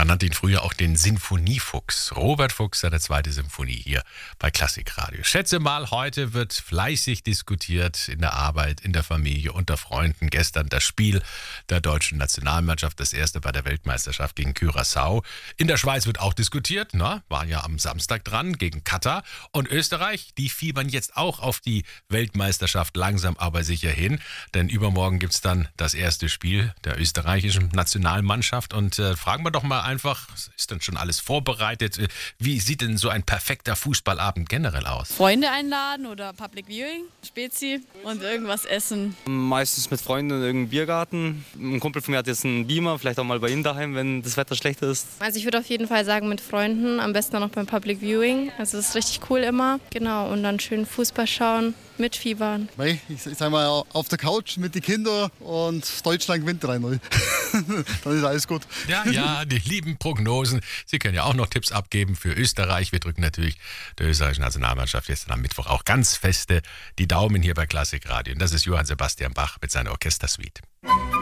Man nannte ihn früher auch den Sinfoniefuchs. Robert Fuchs, seine zweite Symphonie hier bei Klassikradio. Schätze mal, heute wird fleißig diskutiert in der Arbeit, in der Familie, unter Freunden. Gestern das Spiel der deutschen Nationalmannschaft, das erste bei der Weltmeisterschaft gegen Curaçao. In der Schweiz wird auch diskutiert, waren ja am Samstag dran gegen Katar. Und Österreich, die fiebern jetzt auch auf die Weltmeisterschaft langsam aber sicher hin. Denn übermorgen gibt es dann das erste Spiel der österreichischen Nationalmannschaft. Und fragen wir doch mal einfach, ist denn schon alles vorbereitet? Wie sieht denn so ein perfekter Fußballabend generell aus? Freunde einladen oder Public Viewing, Spezi und irgendwas essen. Meistens mit Freunden in irgendeinem Biergarten. Ein Kumpel von mir hat jetzt einen Beamer, vielleicht auch mal bei ihm daheim, wenn das Wetter schlecht ist. Also ich würde auf jeden Fall sagen mit Freunden, am besten auch noch beim Public Viewing. Also das ist richtig cool immer. Genau, und dann schön Fußball schauen, mitfiebern. Ich sag mal, auf der Couch mit den Kindern und Deutschland gewinnt 3-0. Dann ist alles gut. Ja, die lieben Prognosen. Sie können ja auch noch Tipps abgeben für Österreich. Wir drücken natürlich der österreichischen Nationalmannschaft jetzt am Mittwoch auch ganz feste die Daumen hier bei Klassikradio. Und das ist Johann Sebastian Bach mit seiner Orchestersuite.